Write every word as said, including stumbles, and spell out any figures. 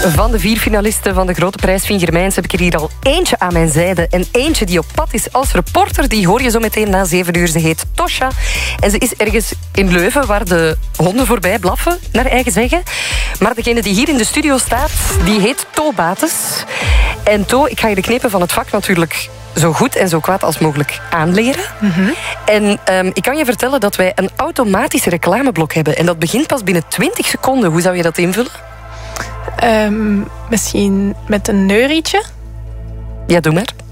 Van de vier finalisten van de Grote Prijs Vinger-Mijns heb ik er hier al eentje aan mijn zijde. En eentje die op pad is als reporter. Die hoor je zo meteen na zeven uur. Ze heet Tosja. En ze is ergens in Leuven waar de honden voorbij blaffen, naar eigen zeggen. Maar degene die hier in de studio staat, die heet To Bates. En To, ik ga je de knepen van het vak natuurlijk zo goed en zo kwaad als mogelijk aanleren. Mm-hmm. En um, ik kan je vertellen dat wij een automatisch reclameblok hebben. En dat begint pas binnen twintig seconden. Hoe zou je dat invullen? Um, misschien met een neurietje? Ja, doe maar.